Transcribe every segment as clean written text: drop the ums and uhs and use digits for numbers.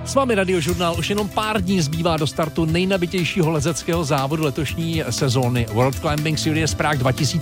S vámi Radiožurnál, už jenom pár dní zbývá do startu nejnabitějšího lezeckého závodu letošní sezóny. World Climbing Series Prague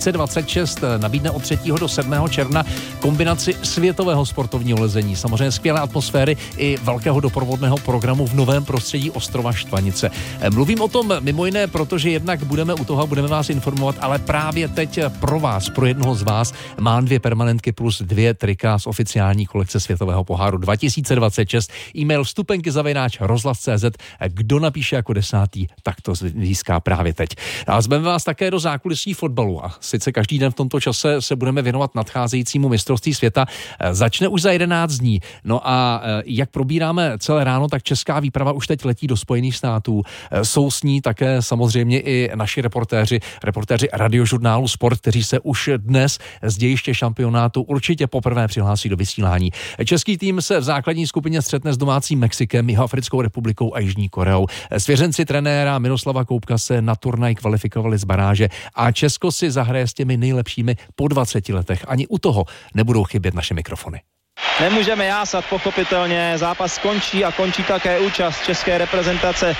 2026 nabídne od 3. do 7. června kombinaci světového sportovního lezení, samozřejmě skvělé atmosféry i velkého doprovodného programu v novém prostředí ostrova Štvanice. Mluvím o tom mimo jiné, protože jednak budeme u toho, budeme vás informovat, ale právě teď pro vás, pro jednoho z vás, mám 2 permanentky plus 2 trika z oficiální kolekce Světového poháru 2026. E-mail vstupenky@rozhlas.cz. Kdo napíše jako 10., tak to získá právě teď. A zveme vás také do zákulisí fotbalu. A sice každý den v tomto čase se budeme věnovat nadcházejícímu mistrovství světa. Začne už za 11 dní. No a jak probíráme celé ráno, tak česká výprava už teď letí do Spojených států. Jsou s ní také samozřejmě i naši reportéři Radiožurnálu Sport, kteří se už dnes z dějiště šampionátu určitě poprvé přihlásí do vysílání. Český tým se v základní skupině střetne s domácím Mexikem, Jihoafrickou republikou a Jižní Koreou. Svěřenci trenéra Miroslava Koubka se na turnaj kvalifikovali z baráže a Česko si zahraje s těmi nejlepšími po 20 letech. Ani u toho nebudou chybět naše mikrofony. Nemůžeme jásat, pochopitelně. Zápas skončí a končí také účast české reprezentace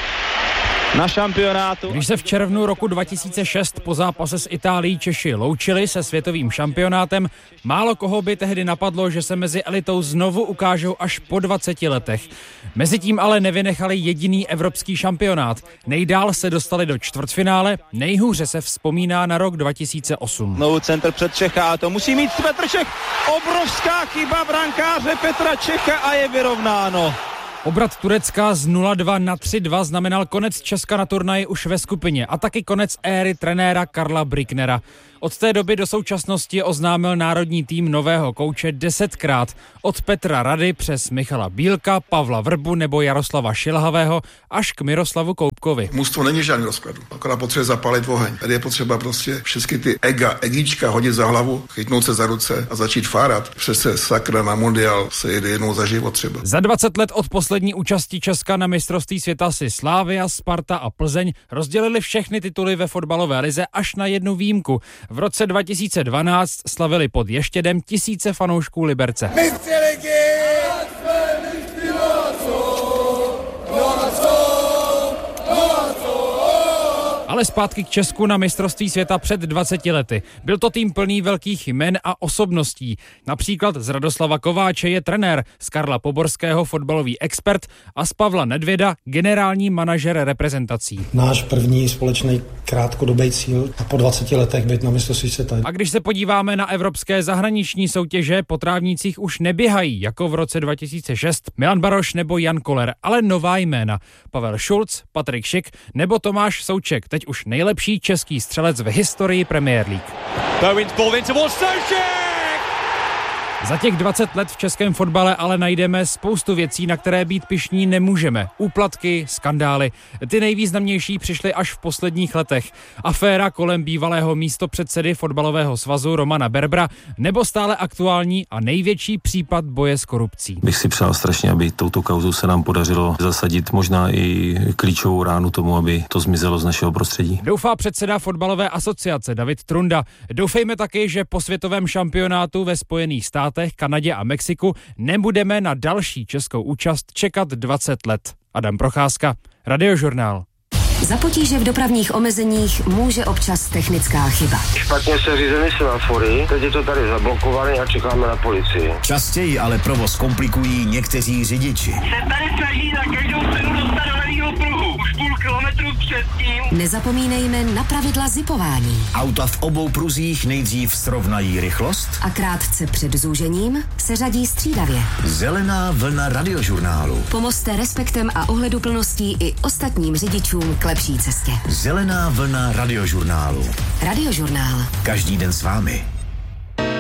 na šampionátu. Když se v červnu roku 2006 po zápase s Itálií Češi loučili se světovým šampionátem, málo koho by tehdy napadlo, že se mezi elitou znovu ukážou až po 20 letech. Mezitím ale nevynechali jediný evropský šampionát. Nejdál se dostali do čtvrtfinále, nejhůře se vzpomíná na rok 2008. Znovu centr před Čecha, to musí mít Petr Čech. Obrovská chyba brankáře Petra Čecha a je vyrovnáno. Obrat Turecka z 0-2 na 3-2 znamenal konec Česka na turnaji už ve skupině a taky konec éry trenéra Karla Brücknera. Od té doby do současnosti oznámil národní tým nového kouče 10krát. Od Petra Rady přes Michala Bílka, Pavla Vrbu nebo Jaroslava Šilhavého až k Miroslavu Koubkovi. Mužstvo není žádný rozkladu, akorát potřebuje zapálit oheň. Tady je potřeba prostě všechny ty egíčka hodit za hlavu, chytnout se za ruce a začít fárat. Přece sakra na mundial se jede jednou za život třeba. Za 20 let od poslední účasti Česka na mistrovství světa si Slavia, Sparta a Plzeň rozdělili všechny tituly ve fotbalové lize až na jednu výjimku. V roce 2012 slavili pod Ještědem tisíce fanoušků Liberce. Ale zpátky k Česku na mistrovství světa před 20 lety. Byl to tým plný velkých jmen a osobností. Například z Radoslava Kováče je trenér, z Karla Poborského fotbalový expert a z Pavla Nedvěda generální manažer reprezentací. Náš první společný krátkodobý cíl a po 20 letech být na mistrovství světa. A když se podíváme na evropské zahraniční soutěže, po trávnících už neběhají, jako v roce 2006 Milan Baroš nebo Jan Koller, ale nová jména. Pavel Šulc, Patrik Šik nebo Tomáš Souček, teď už nejlepší český střelec v historii Premier League. Za těch 20 let v českém fotbale ale najdeme spoustu věcí, na které být pyšní nemůžeme. Úplatky, skandály. Ty nejvýznamnější přišly až v posledních letech. Aféra kolem bývalého místopředsedy fotbalového svazu Romana Berbra nebo stále aktuální a největší případ boje s korupcí. Bych si přál strašně, aby touto kauzou se nám podařilo zasadit možná i klíčovou ránu tomu, aby to zmizelo z našeho prostředí. Doufá předseda fotbalové asociace David Trunda. Doufejme taky, že po světovém šampionátu ve Spojených státech, Kanadě a Mexiku nebudeme na další českou účast čekat 20 let. Adam Procházka, Radiožurnál. Za potíže v dopravních omezeních může občas technická chyba. Špatně se řízeny semafory, teď je to tady zablokované a čekáme na policii. Častěji ale provoz komplikují někteří řidiči. Se tady snaží na každou cenu dostat do levýho pruhu. Už půl kilometru předtím. Nezapomínejme na pravidla zipování. Auta v obou pruzích nejdřív srovnají rychlost a krátce před zúžením se řadí střídavě. Zelená vlna Radiožurnálu. Pomozte respektem a ohleduplností i ostatním řidičům k lepší cestě. Zelená vlna Radiožurnálu. Radiožurnál. Každý den s vámi.